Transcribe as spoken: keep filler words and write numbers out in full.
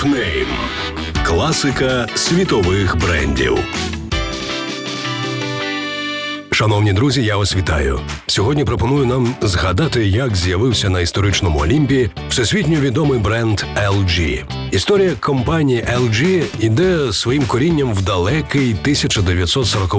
Бренднейм. Класика світових брендів. Шановні друзі, я вас вітаю. Сьогодні пропоную нам згадати, як з'явився на історичному Олімпі всесвітньо відомий бренд ел джі. Історія компанії ел джі йде своїм корінням в далекий тисяча дев'ятсот сороковий